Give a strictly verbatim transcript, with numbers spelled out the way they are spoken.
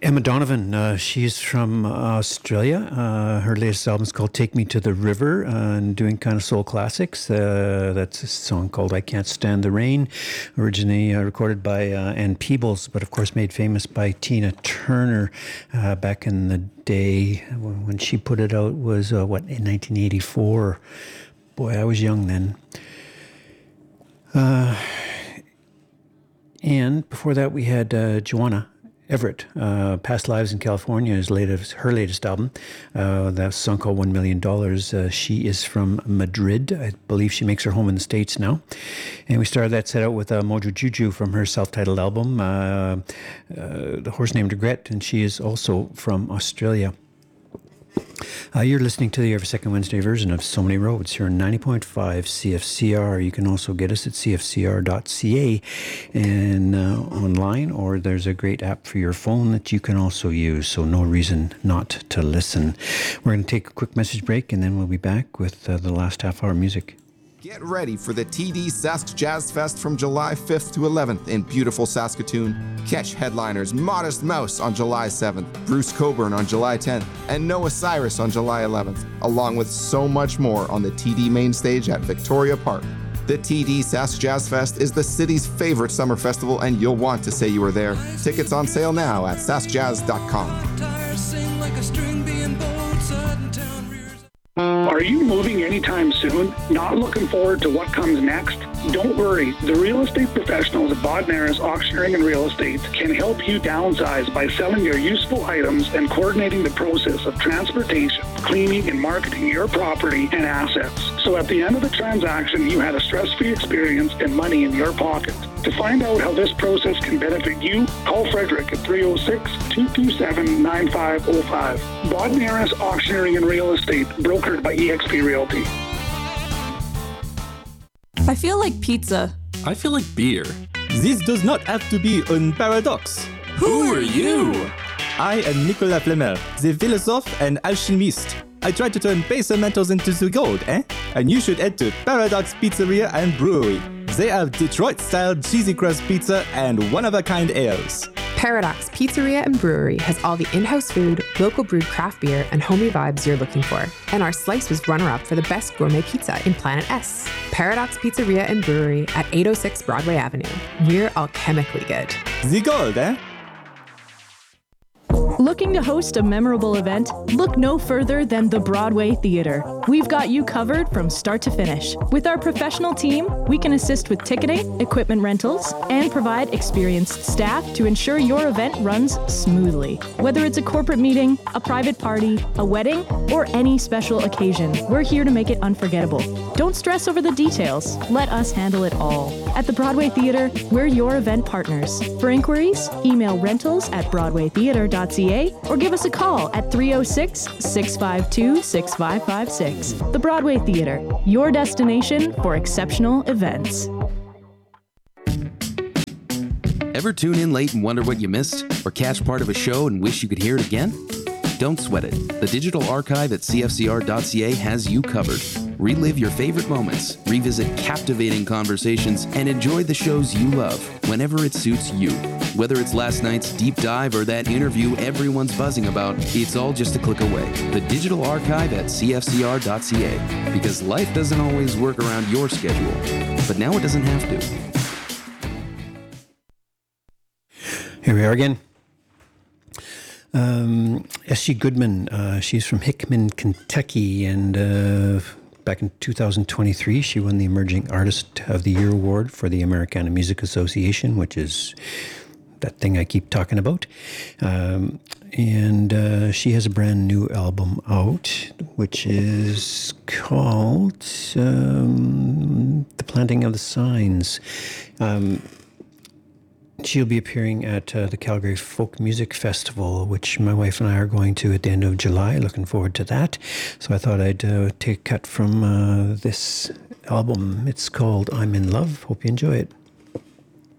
Emma Donovan, uh, she's from Australia. Uh, her latest album is called Take Me to the River, uh, and doing kind of soul classics. Uh, that's a song called I Can't Stand the Rain, originally uh, recorded by uh, Ann Peebles, but of course made famous by Tina Turner uh, back in the day. When, when she put it out was, uh, what, in nineteen eighty-four. Boy, I was young then. Uh, and before that we had uh, Joanna Everett, uh, Past Lives in California, is latest, her latest album. Uh, that's a song called One Million Dollars. Uh, she is from Madrid. I believe she makes her home in the States now. And we started that set out with uh, Mojo Juju from her self-titled album, uh, uh, The Horse Named Regret, and she is also from Australia. Uh, you're listening to the Every Second Wednesday version of So Many Roads here on ninety point five C F C R. You can also get us at c f c r dot c a and uh, online, or there's a great app for your phone that you can also use, so no reason not to listen. We're going to take a quick message break, and then we'll be back with uh, the last half hour music. Get ready for the T D Sask Jazz Fest from July fifth to eleventh in beautiful Saskatoon. Catch headliners Modest Mouse on July seventh, Bruce Coburn on July tenth, and Noah Cyrus on July eleventh, along with so much more on the T D main stage at Victoria Park. The T D Sask Jazz Fest is the city's favorite summer festival, and you'll want to say you were there. Tickets on sale now at sask jazz dot com. Are you moving anytime soon? Not looking forward to what comes next? Don't worry. The real estate professionals at Bodnaris Auctioneering and Real Estate can help you downsize by selling your useful items and coordinating the process of transportation, cleaning, and marketing your property and assets. So at the end of the transaction, you had a stress-free experience and money in your pocket. To find out how this process can benefit you, call Frederick at three oh six, two two seven, nine five oh five. Bodnaris Auctioneering and Real Estate, brokered by E X P Realty. I feel like pizza. I feel like beer. This does not have to be a paradox. Who are you? I am Nicolas Flamel, the philosophe and alchemist. I try to turn base metals into the gold, eh? And you should head to Paradox Pizzeria and Brewery. They have Detroit-style cheesy crust pizza and one-of-a-kind ales. Paradox Pizzeria and Brewery has all the in-house food, local brewed craft beer, and homey vibes you're looking for. And our slice was runner-up for the best gourmet pizza in Planet S. Paradox Pizzeria and Brewery at eight oh six Broadway Avenue. We're alchemically good. The gold, eh? Looking to host a memorable event? Look no further than the Broadway Theater. We've got you covered from start to finish. With our professional team, we can assist with ticketing, equipment rentals, and provide experienced staff to ensure your event runs smoothly. Whether it's a corporate meeting, a private party, a wedding, or any special occasion, we're here to make it unforgettable. Don't stress over the details. Let us handle it all. At the Broadway Theater, we're your event partners. For inquiries, email rentals at broadway theater dot c a or give us a call at three oh six, six five two, six five five six. The Broadway Theater, your destination for exceptional events. Ever tune in late and wonder what you missed? Or catch part of a show and wish you could hear it again? Don't sweat it. The digital archive at c f c r dot c a has you covered. Relive your favorite moments, revisit captivating conversations, and enjoy the shows you love whenever it suits you. Whether it's last night's deep dive or that interview everyone's buzzing about, it's all just a click away. The digital archive at c f c r dot c a. Because life doesn't always work around your schedule, but now it doesn't have to. Here we are again. Um, S G Goodman, uh, she's from Hickman, Kentucky, and uh, back in two thousand twenty-three, she won the Emerging Artist of the Year Award for the Americana Music Association, which is that thing I keep talking about. Um, and uh, she has a brand new album out, which is called um, The Planting of the Signs. Um, She'll be appearing at uh, the Calgary Folk Music Festival, which my wife and I are going to at the end of July. Looking forward to that. So I thought I'd uh, take a cut from uh, this album. It's called I'm in Love. Hope you enjoy it.